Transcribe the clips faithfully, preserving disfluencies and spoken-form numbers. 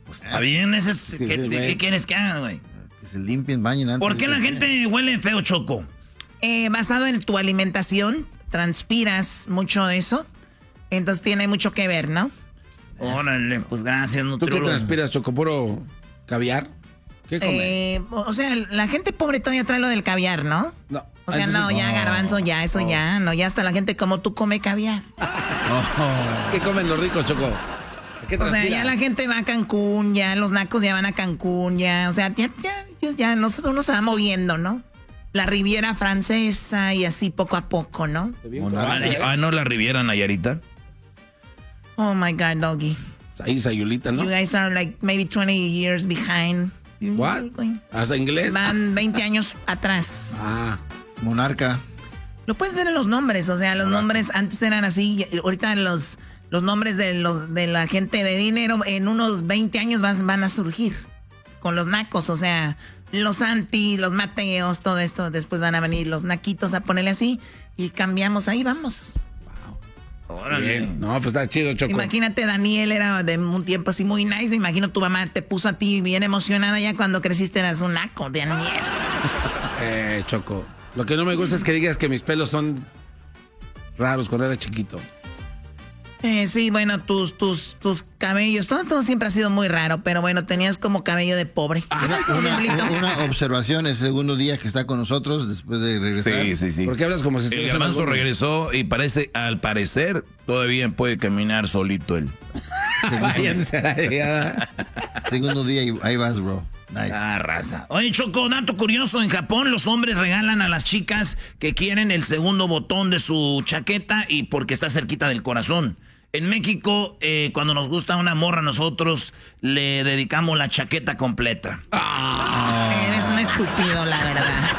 Pues está bien, ese es, Sí, ¿qué, sí, ¿qué quieres que hagan, güey? Que se limpien, bañen antes. ¿Por qué la gente huele feo, Choco? Eh, basado en tu alimentación, transpiras mucho de eso. Entonces tiene mucho que ver, ¿no? Órale, pues gracias, ¿Tú qué nutriólogo. transpiras, Choco? ¿Puro caviar? ¿Qué comes? Eh, o sea, la gente pobre todavía trae lo del caviar, ¿no? No. O sea, Entonces, no, ya no. garbanzo, ya, eso ya, no, ya hasta la gente como tú come caviar. Oh. ¿Qué comen los ricos, Choco? ¿Qué O sea, transpiras? ya la gente va a Cancún, ya los nacos ya van a Cancún, ya, o sea, ya, ya, ya, ya nosotros uno se va moviendo, ¿no? La Riviera Francesa y así poco a poco, ¿no? Bien Monarca. coraje, ¿eh? Ah, ¿no la Riviera Nayarita? Oh my God, doggy. Ahí, Sayulita, ¿no? You guys are like maybe twenty years behind. You- What? ¿Hasta inglés? Van veinte años atrás. Ah, Monarca. Lo puedes ver en los nombres, o sea, los nombres antes eran así, y ahorita los, los nombres de los de la gente de dinero en unos veinte años van, van a surgir con los nacos, o sea, los Santi, los Mateos, todo esto, después van a venir los naquitos a ponerle así y cambiamos, ahí vamos. Órale. bien. No, pues está chido, Choco. Imagínate, Daniel era de un tiempo así muy nice, me imagino tu mamá te puso a ti bien emocionada ya cuando creciste eras un naco, Daniel. Eh, Choco. Lo que no me gusta es que digas que mis pelos son raros cuando era chiquito. Eh, sí, bueno, tus, tus, tus cabellos, todo, todo siempre ha sido muy raro, pero bueno, tenías como cabello de pobre. ¿Tienes un Una, diablito? una observación, el segundo día que está con nosotros después de regresar. Sí, sí, sí. ¿Por qué hablas como si El estuvieras en garbanzo algún- regresó y parece, al parecer, todavía puede caminar solito él. Váyanse a la llegada. Segundo día y ahí vas, bro. Nice. Ah, raza. Oye, Choco, dato curioso. En Japón los hombres regalan a las chicas que quieren el segundo botón de su chaqueta y porque está cerquita del corazón. En México, eh, cuando nos gusta una morra, nosotros le dedicamos la chaqueta completa. Eres un estúpido, la verdad.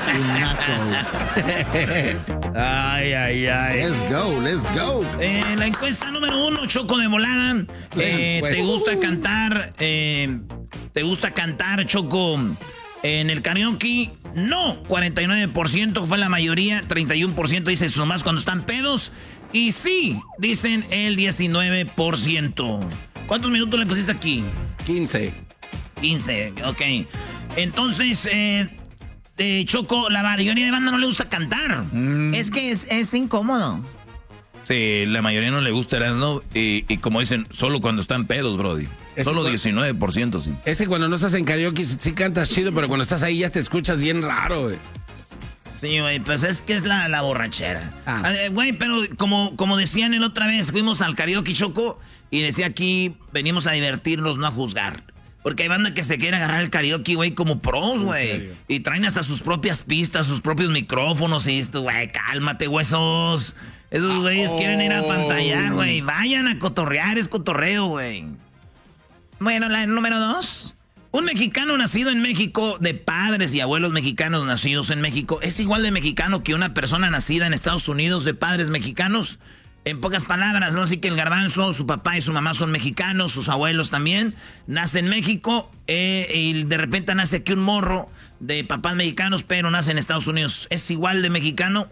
Un naco. Ay, ay, ay. Let's go, let's go. Eh, la encuesta número uno, Choco de volada. Eh, pues. ¿Te gusta cantar? Eh, ¿Te gusta cantar, Choco, en el karaoke? No, cuarenta y nueve por ciento fue la mayoría. treinta y uno por ciento dice nomás cuando están pedos. Y sí, dicen el diecinueve por ciento. ¿Cuántos minutos le pusiste aquí? quince. quince, ok. Entonces, eh, eh, Choco, la mayoría de banda no le gusta cantar. Es que es, es incómodo. Sí, la mayoría no le gusta Erasmo y, y como dicen, solo cuando están pedos, Brody. Ese Solo cu- diecinueve por ciento, sí. Ese cuando no estás en karaoke sí, sí cantas chido, pero cuando estás ahí ya te escuchas bien raro, güey. Sí, güey, pues es que es la, la borrachera. Ah. Ah, eh, Güey, pero como, como decían el otra vez, fuimos al karaoke, Choco, y decía aquí, venimos a divertirnos, no a juzgar. Porque hay banda que se quiere agarrar el karaoke, güey, como pros, güey. Y traen hasta sus propias pistas, sus propios micrófonos y esto, güey, cálmate, huesos. Esos güeyes quieren ir a pantallar, güey. Vayan a cotorrear, es cotorreo, güey. Bueno, la número dos. Un mexicano nacido en México, de padres y abuelos mexicanos nacidos en México, ¿es igual de mexicano que una persona nacida en Estados Unidos de padres mexicanos? En pocas palabras, ¿no? Así que el garbanzo, su papá y su mamá son mexicanos, sus abuelos también. Nace en México eh, y de repente nace aquí un morro de papás mexicanos, pero nace en Estados Unidos. ¿Es igual de mexicano?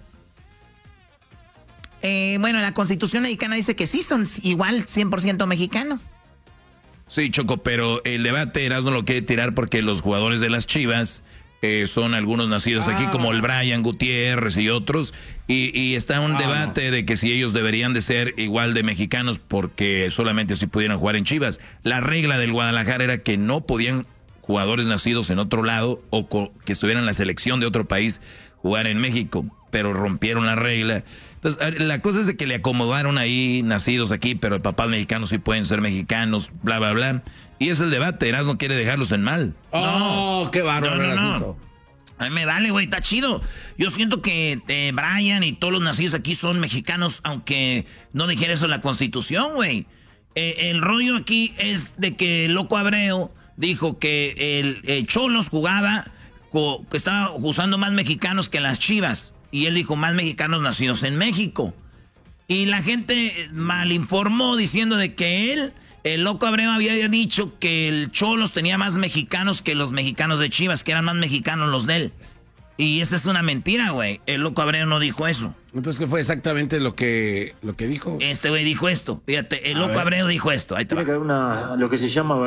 Eh, bueno, la Constitución mexicana dice que sí, son igual cien por ciento mexicano. Sí, Choco, pero el debate Erasmo lo quiere tirar porque los jugadores de las Chivas eh, son algunos nacidos aquí, como el Brian Gutiérrez y otros, y, y está un Ah, debate de que si ellos deberían de ser igual de mexicanos porque solamente si pudieran jugar en Chivas. La regla del Guadalajara era que no podían jugadores nacidos en otro lado o co- que estuvieran en la selección de otro país jugar en México, pero rompieron la regla. Entonces, la cosa es de que le acomodaron ahí nacidos aquí, pero papás mexicanos sí pueden ser mexicanos, bla, bla, bla. Y es el debate, Erasmo quiere dejarlos en mal. ¡Oh, qué bárbaro No, no, el no. asunto! A mí me vale, güey, está chido. Yo siento que eh, Brian y todos los nacidos aquí son mexicanos, aunque no dijera eso en la Constitución, güey. Eh, el rollo aquí es de que el Loco Abreu dijo que el eh, Cholos jugaba, co- que estaba usando más mexicanos que las Chivas. Y él dijo, más mexicanos nacidos en México. Y la gente malinformó diciendo de que él, el Loco Abreu, había dicho que el Cholos tenía más mexicanos que los mexicanos de Chivas, que eran más mexicanos los de él. Y esa es una mentira, güey. El Loco Abreu no dijo eso. Entonces, ¿qué fue exactamente lo que, lo que dijo? Este güey dijo esto. Fíjate, el A Loco ver. Abreu dijo esto. Ahí te va. Tiene que haber una, lo que se llama